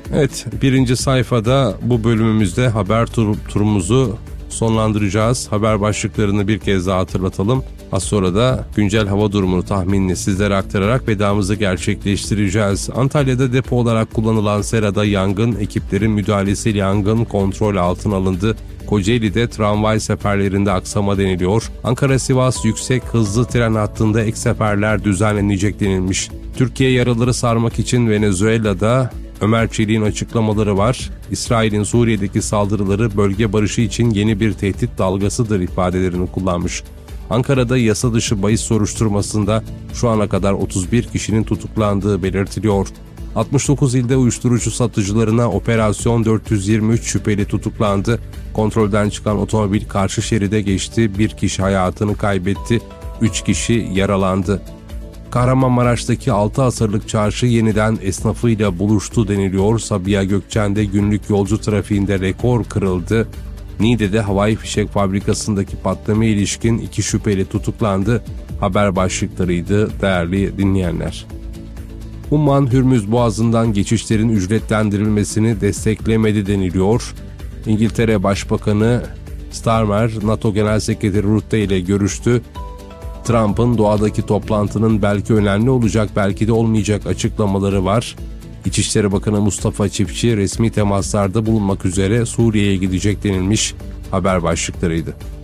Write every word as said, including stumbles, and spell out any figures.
Evet, birinci sayfada bu bölümümüzde haber tur turumuzu sonlandıracağız. Haber başlıklarını bir kez daha hatırlatalım. Az sonra da güncel hava durumunu tahminini sizlere aktararak vedamızı gerçekleştireceğiz. Antalya'da depo olarak kullanılan serada yangın, ekiplerin müdahalesiyle yangın kontrol altına alındı. Kocaeli'de tramvay seferlerinde aksama deniliyor. Ankara-Sivas yüksek hızlı tren hattında ek seferler düzenlenecek denilmiş. Türkiye yaraları sarmak için Venezuela'da Ömer Çelik'in açıklamaları var. İsrail'in Suriye'deki saldırıları bölge barışı için yeni bir tehdit dalgasıdır ifadelerini kullanmış. Ankara'da yasa dışı bahis soruşturmasında şu ana kadar otuz bir kişinin tutuklandığı belirtiliyor. altmış dokuz ilde uyuşturucu satıcılarına operasyon dört yüz yirmi üç şüpheli tutuklandı. Kontrolden çıkan otomobil karşı şeride geçti. Bir kişi hayatını kaybetti. üç kişi yaralandı. Kahramanmaraş'taki altı asırlık çarşı yeniden esnafıyla buluştu deniliyor. Sabiha Gökçen'de günlük yolcu trafiğinde rekor kırıldı. Niğde'de havai fişek fabrikasındaki patlamaya ilişkin iki şüpheli tutuklandı. Haber başlıklarıydı değerli dinleyenler. Umman Hürmüz Boğazı'ndan geçişlerin ücretlendirilmesini desteklemedi deniliyor. İngiltere Başbakanı Starmer, NATO Genel Sekreteri Rutte ile görüştü. Trump'ın doğadaki toplantının belki önemli olacak, belki de olmayacak açıklamaları var. İçişleri Bakanı Mustafa Çiftçi resmi temaslarda bulunmak üzere Suriye'ye gidecek denilmiş. Haber başlıklarıydı.